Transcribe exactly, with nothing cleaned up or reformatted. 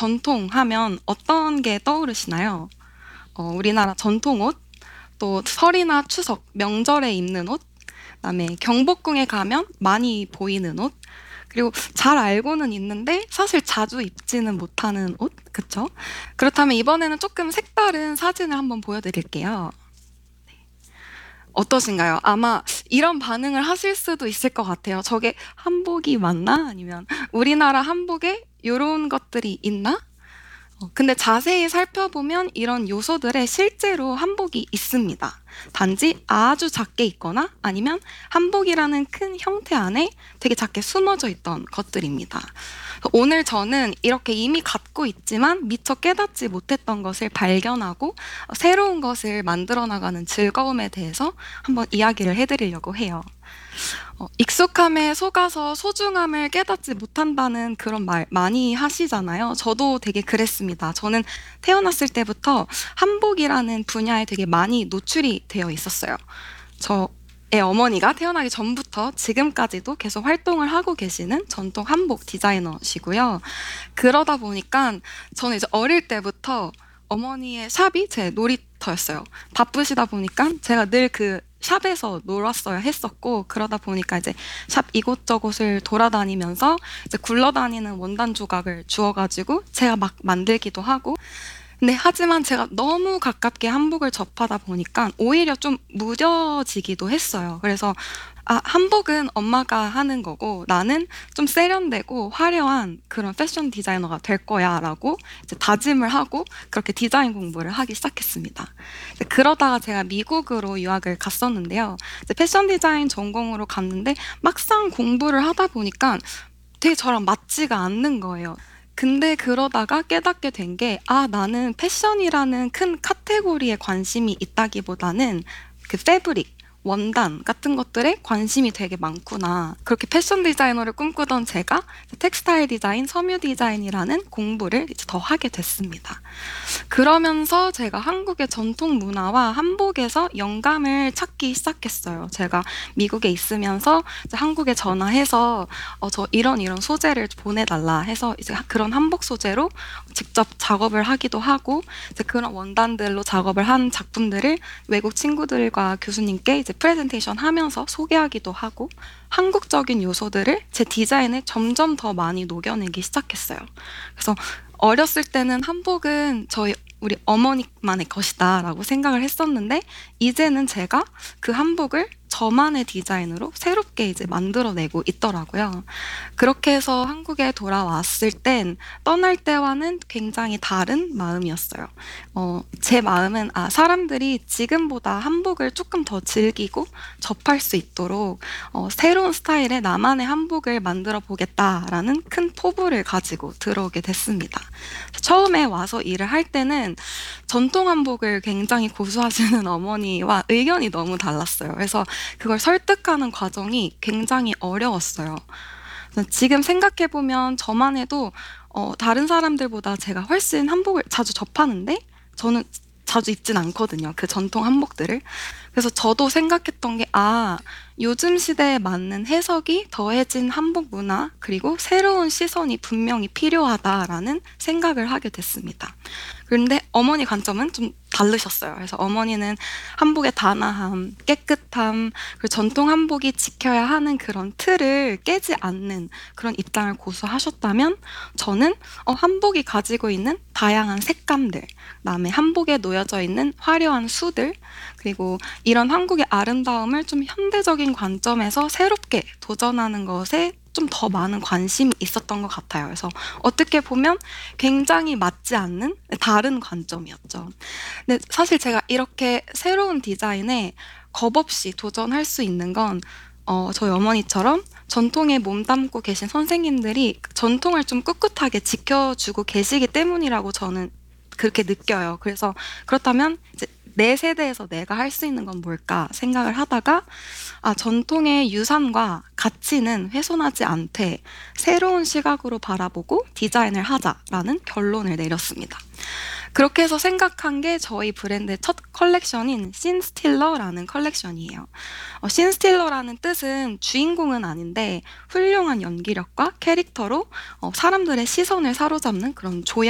전통 하면 어떤 게 떠오르시나요? 어, 우리나라 전통 옷, 또 설이나 추석, 명절에 입는 옷, 그다음에 경복궁에 가면 많이 보이는 옷, 그리고 잘 알고는 있는데 사실 자주 입지는 못하는 옷, 그쵸? 그렇다면 이번에는 조금 색다른 사진을 한번 보여드릴게요. 어떠신가요? 아마 이런 반응을 하실 수도 있을 것 같아요. 저게 한복이 맞나? 아니면 우리나라 한복에 이런 것들이 있나? 어, 근데 자세히 살펴보면 이런 요소들에 실제로 한복이 있습니다. 단지 아주 작게 있거나 아니면 한복이라는 큰 형태 안에 되게 작게 숨어져 있던 것들입니다. 오늘 저는 이렇게 이미 갖고 있지만 미처 깨닫지 못했던 것을 발견하고 새로운 것을 만들어 나가는 즐거움에 대해서 한번 이야기를 해드리려고 해요. 어, 익숙함에 속아서 소중함을 깨닫지 못한다는 그런 말 많이 하시잖아요. 저도 되게 그랬습니다. 저는 태어났을 때부터 한복이라는 분야에 되게 많이 노출이 되어 있었어요. 저의 어머니가 태어나기 전부터 지금까지도 계속 활동을 하고 계시는 전통 한복 디자이너시고요. 그러다 보니까 저는 이제 어릴 때부터 어머니의 샵이 제 놀이터였어요. 바쁘시다 보니까 제가 늘 그 샵에서 놀았어야 했었고, 그러다 보니까 이제 샵 이곳저곳을 돌아다니면서 이제 굴러다니는 원단 조각을 주워가지고 제가 막 만들기도 하고, 근데 하지만 제가 너무 가깝게 한복을 접하다 보니까 오히려 좀 무뎌지기도 했어요. 그래서 아, 한복은 엄마가 하는 거고 나는 좀 세련되고 화려한 그런 패션 디자이너가 될 거야라고 이제 다짐을 하고 그렇게 디자인 공부를 하기 시작했습니다. 이제 그러다가 제가 미국으로 유학을 갔었는데요. 이제 패션 디자인 전공으로 갔는데 막상 공부를 하다 보니까 되게 저랑 맞지가 않는 거예요. 근데 그러다가 깨닫게 된 게, 아, 나는 패션이라는 큰 카테고리에 관심이 있다기보다는 그 패브릭, 원단 같은 것들에 관심이 되게 많구나. 그렇게 패션 디자이너를 꿈꾸던 제가 텍스타일 디자인, 섬유 디자인이라는 공부를 이제 더 하게 됐습니다. 그러면서 제가 한국의 전통 문화와 한복에서 영감을 찾기 시작했어요. 제가 미국에 있으면서 이제 한국에 전화해서 어, 저 이런 이런 소재를 보내달라 해서 이제 그런 한복 소재로 직접 작업을 하기도 하고 이제 그런 원단들로 작업을 한 작품들을 외국 친구들과 교수님께 이제 프레젠테이션 하면서 소개하기도 하고 한국적인 요소들을 제 디자인에 점점 더 많이 녹여내기 시작했어요. 그래서 어렸을 때는 한복은 저희 우리 어머니만의 것이다라고 생각을 했었는데 이제는 제가 그 한복을 저만의 디자인으로 새롭게 이제 만들어내고 있더라고요. 그렇게 해서 한국에 돌아왔을 땐 떠날 때와는 굉장히 다른 마음이었어요. 어, 제 마음은 아, 사람들이 지금보다 한복을 조금 더 즐기고 접할 수 있도록 어, 새로운 스타일의 나만의 한복을 만들어 보겠다라는 큰 포부를 가지고 들어오게 됐습니다. 처음에 와서 일을 할 때는 전통 한복을 굉장히 고수하시는 어머니와 의견이 너무 달랐어요. 그래서 그걸 설득하는 과정이 굉장히 어려웠어요. 지금 생각해보면 저만 해도 어, 다른 사람들보다 제가 훨씬 한복을 자주 접하는데 저는 자주 입진 않거든요. 그 전통 한복들을. 그래서 저도 생각했던 게, 아, 요즘 시대에 맞는 해석이 더해진 한복 문화, 그리고 새로운 시선이 분명히 필요하다라는 생각을 하게 됐습니다. 그런데 어머니 관점은 좀 다르셨어요. 그래서 어머니는 한복의 단아함, 깨끗함, 그리고 전통 한복이 지켜야 하는 그런 틀을 깨지 않는 그런 입장을 고수하셨다면 저는 어, 한복이 가지고 있는 다양한 색감들, 그다음에 한복에 놓여져 있는 화려한 수들, 그리고 이런 한국의 아름다움을 좀 현대적인 관점에서 새롭게 도전하는 것에 좀 더 많은 관심이 있었던 것 같아요. 그래서 어떻게 보면 굉장히 맞지 않는 다른 관점이었죠. 근데 사실 제가 이렇게 새로운 디자인에 겁 없이 도전할 수 있는 건 어, 저희 어머니처럼 전통에 몸담고 계신 선생님들이 전통을 좀 꿋꿋하게 지켜주고 계시기 때문이라고 저는 그렇게 느껴요. 그래서 그렇다면 이제 내 세대에서 내가 할 수 있는 건 뭘까 생각을 하다가 아, 전통의 유산과 가치는 훼손하지 않되 새로운 시각으로 바라보고 디자인을 하자라는 결론을 내렸습니다. 그렇게 해서 생각한 게 저희 브랜드의 첫 컬렉션인 신스틸러라는 컬렉션이에요. 어, 신스틸러라는 뜻은 주인공은 아닌데 훌륭한 연기력과 캐릭터로 어, 사람들의 시선을 사로잡는 그런 조연